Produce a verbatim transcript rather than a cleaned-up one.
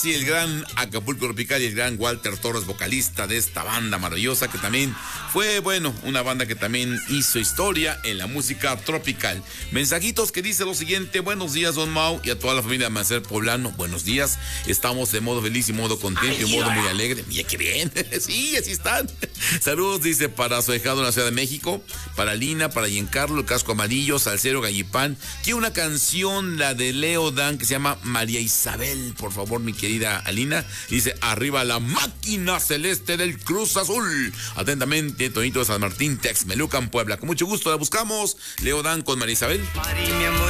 Sí, el gran Acapulco Tropical y el gran Walter Torres, vocalista de esta banda maravillosa que también fue, bueno, una banda que también hizo historia en la música tropical. Mensajitos que dice lo siguiente: buenos días, don Mau, y a toda la familia de Amanecer Poblano. Buenos días, estamos de modo feliz y modo contento y modo muy alegre. Mira qué bien, sí, así están. Saludos, dice, para su dejado en la Ciudad de México, para Lina, para Giancarlo, el Casco Amarillo, Salcero, Gallipán. Quiero una canción, la de Leo Dan, que se llama María Isabel, por favor, mi querida Alina. Dice: arriba la máquina celeste del Cruz Azul. Atentamente, Tonito de San Martín, Texmelucan, Puebla. Con mucho gusto la buscamos. Leo Dan con María Isabel. Mari, mi amor.